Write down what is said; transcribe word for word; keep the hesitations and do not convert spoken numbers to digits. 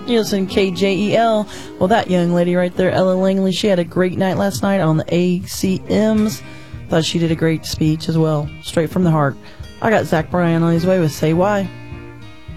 You listen to K J E L. Well, that young lady right there, Ella Langley, she had a great night last night on the A C Ms. Thought she did a great speech as well, straight from the heart. I got Zach Bryan on his way with Say Why.